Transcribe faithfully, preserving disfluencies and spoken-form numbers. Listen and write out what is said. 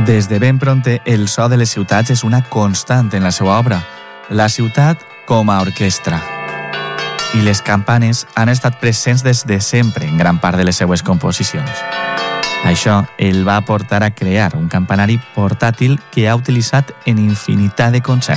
Des de ben prompte, el so de les ciutats és una constant en la seva obra. La ciutat com a orquestra. I les campanes han estat presents des de sempre en gran part de les seues composicions. Això el va portar a crear un campanari portàtil que ha utilitzat en infinitat de concerts.